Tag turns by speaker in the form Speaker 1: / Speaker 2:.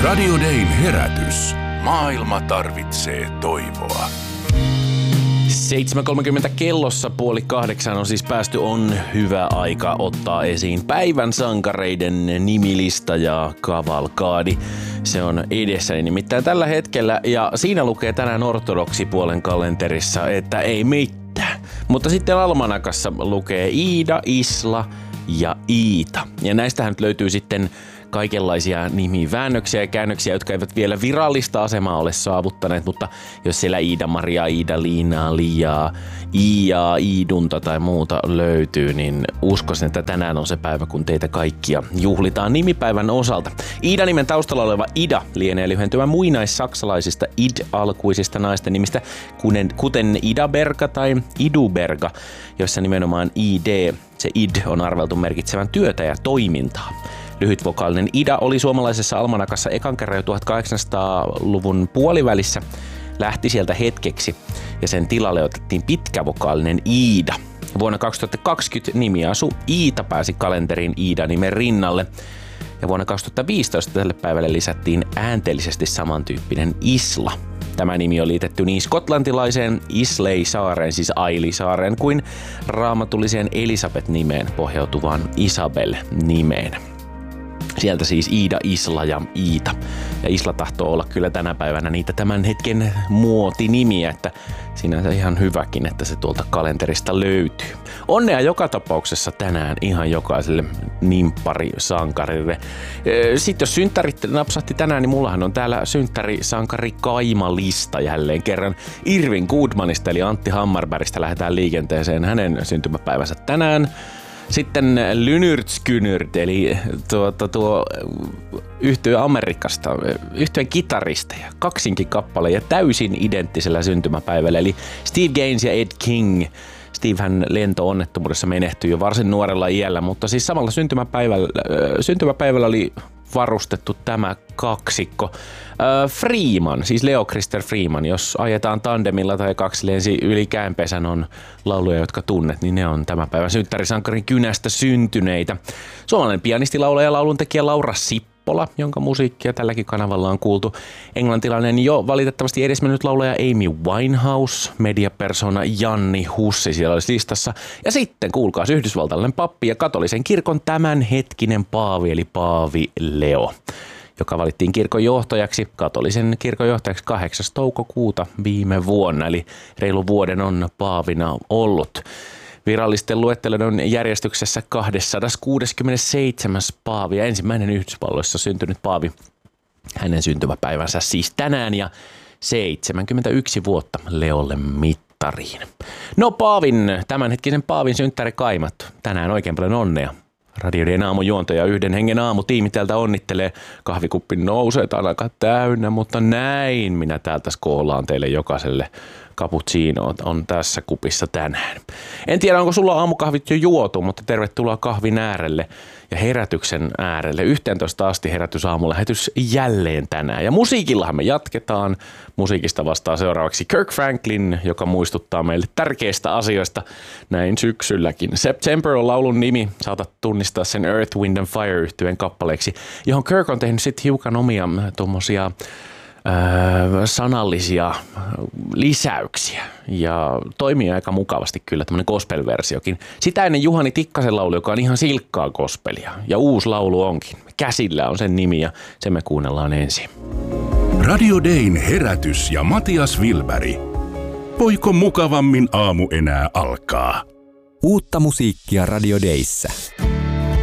Speaker 1: Radio Dayn herätys. Maailma tarvitsee toivoa.
Speaker 2: 7.30 kellossa 7:30 on siis päästy, on hyvä aika ottaa esiin päivän sankareiden nimilista ja kavalkaadi. Se on edessäni nimittäin tällä hetkellä ja siinä lukee tänään ortodoksipuolen kalenterissa, että ei mitään. Mutta sitten almanakassa lukee Iida, Isla ja Iita. Ja näistähän nyt löytyy sitten kaikenlaisia nimiväännöksiä ja käännöksiä, jotka eivät vielä virallista asemaa ole saavuttaneet, mutta jos siellä Iida-Maria, Iida-Liinaa, Liaa, Iaa, Iidunta tai muuta löytyy, niin uskoisin, että tänään on se päivä, kun teitä kaikkia juhlitaan nimipäivän osalta. Iida-nimen taustalla oleva Ida lienee lyhentymä muinaissaksalaisista id-alkuisista naisten nimistä, kuten Idaberga tai Iduberga, joissa nimenomaan id, se id, on arveltu merkitsevän työtä ja toimintaa. Lyhytvokaalinen Ida oli suomalaisessa almanakassa ekan kerran jo 1800-luvun puolivälissä, lähti sieltä hetkeksi ja sen tilalle otettiin pitkävokaalinen Iida. Vuonna 2020 nimiasu Iita pääsi kalenteriin Iida-nimen rinnalle ja vuonna 2015 tälle päivälle lisättiin äänteellisesti samantyyppinen Isla. Tämä nimi on liitetty niin skotlantilaiseen Islay-saareen, siis Ailey-saareen, kuin raamatulliseen Elisabeth-nimeen pohjautuvaan Isabel-nimeen. Sieltä siis Iida, Isla ja Iita. Ja Isla tahtoo olla kyllä tänä päivänä niitä tämän hetken muotinimiä, että sinänsä ihan hyväkin, että se tuolta kalenterista löytyy. Onnea joka tapauksessa tänään ihan jokaiselle nimpparisankarille. Sitten jos synttärit napsahti tänään, niin mullahan on täällä synttärisankari Kaima-lista jälleen kerran. Irvin Goodmanista eli Antti Hammarbergistä lähdetään liikenteeseen hänen syntymäpäivänsä tänään. Sitten Lynyrd eli tuo yhtye Amerikasta, yhtyeen kitaristeja, kaksinkin kappale ja täysin identtisellä syntymäpäivällä, eli Steve Gaines ja Ed King. Stevehän lento-onnettomuudessa menehtyi jo varsin nuorella iällä, mutta siis samalla syntymäpäivällä oli varustettu tämä kaksikko. Freeman, siis Leo Christer Freeman, jos ajetaan tandemilla tai kaksi lensi yli käänpesän on lauluja, jotka tunnet, niin ne on tämän päivän synttärisankarin kynästä syntyneitä. Suomalainen pianisti, laulaja ja lauluntekijä Laura Sippola, jonka musiikkia tälläkin kanavalla on kuultu. Englantilainen jo valitettavasti edesmennyt laulaja Amy Winehouse, mediapersona Janni Hussi siellä olisi listassa. Ja sitten kuulkaas yhdysvaltalainen pappi ja katolisen kirkon tämänhetkinen paavi eli Paavi Leo, joka valittiin kirkon johtajaksi, katolisen kirkon johtajaksi 8. toukokuuta viime vuonna, eli reilu vuoden on paavina ollut. Virallisten luetteloiden järjestyksessä 267. paavi ja ensimmäinen Yhdysvalloissa syntynyt paavi. Hänen syntymäpäivänsä siis tänään ja 71 vuotta Leolle mittariin. No tämänhetkisen paavin synttärikaimat. Tänään oikein paljon onnea. Radio Dayn aamujuontaja Yhden hengen aamutiimi täältä onnittelee. Kahvikuppi nousee aika täynnä, mutta näin minä täältä skoolaan teille jokaiselle. Cappuccino on tässä kupissa tänään. En tiedä, onko sulla aamukahvit jo juotu, mutta tervetuloa kahvin äärelle ja herätyksen äärelle. 11 asti herätysaamulähetys jälleen tänään. Ja musiikillahan me jatketaan. Musiikista vastaa seuraavaksi Kirk Franklin, joka muistuttaa meille tärkeistä asioista näin syksylläkin. September on laulun nimi. Saatat tunnistaa sen Earth, Wind and Fire -yhtyeen kappaleeksi, johon Kirk on tehnyt sitten hiukan omia tuommoisia sanallisia lisäyksiä ja toimii aika mukavasti kyllä tämmöinen gospel-versiokin. Sitä ennen Juhani Tikkasen laulu, joka on ihan silkkaa gospelia ja uusi laulu onkin. Käsillä on sen nimi ja sen me kuunnellaan ensin.
Speaker 1: Radio Dayn herätys ja Matias Wilberg. Voiko mukavammin aamu enää alkaa?
Speaker 3: Uutta musiikkia Radio Dayssä.